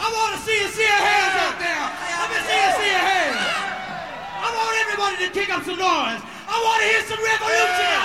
want to see your hands out there. Let me see your hands. I want everybody to kick up some noise. I want to hear some revolution.